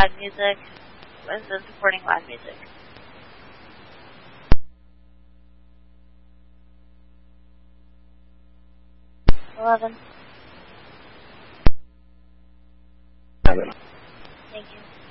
live music. Is it supporting live music? 11. 7. Thank you.